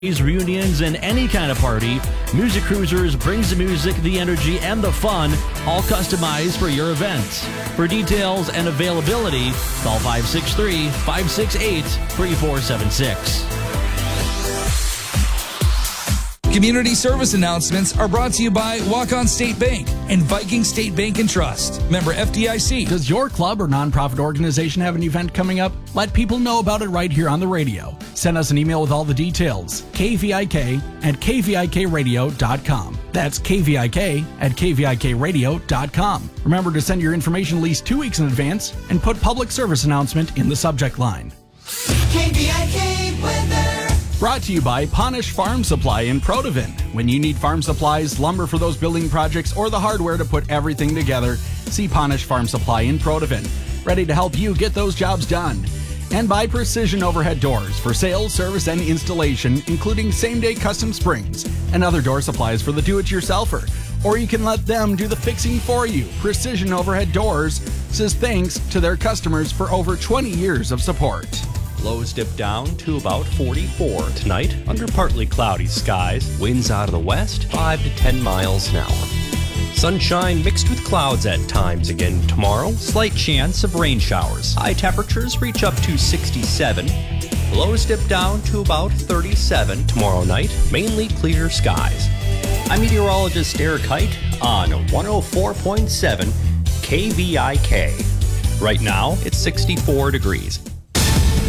Reunions, and any kind of party, Music Cruisers brings the music, the energy, and the fun, all customized for your events. For details and availability, call 563-568-3476. Community service announcements are brought to you by Walk-On State Bank and Viking State Bank and Trust. Member FDIC. Does your club or nonprofit organization have an event coming up? Let people know about it right here on the radio. Send us an email with all the details. kvik@kvikradio.com. That's kvik@kvikradio.com. Remember to send your information at least 2 weeks in advance and put public service announcement in the subject line. KVIK weather. Brought to you by Ponish Farm Supply in Protivin. When you need farm supplies, lumber for those building projects, or the hardware to put everything together, see Ponish Farm Supply in Protivin. Ready to help you get those jobs done. And by Precision Overhead Doors for sales, service, and installation, including same-day custom springs and other door supplies for the do-it-yourselfer. Or you can let them do the fixing for you. Precision Overhead Doors says thanks to their customers for over 20 years of support. Lows dip down to about 44 tonight under partly cloudy skies. Winds out of the west, 5 to 10 miles an hour. Sunshine mixed with clouds at times again tomorrow. Slight chance of rain showers. High temperatures reach up to 67. Lows dip down to about 37 tomorrow night. Mainly clear skies. I'm meteorologist Eric Height on 104.7 KVIK. Right now, it's 64 degrees.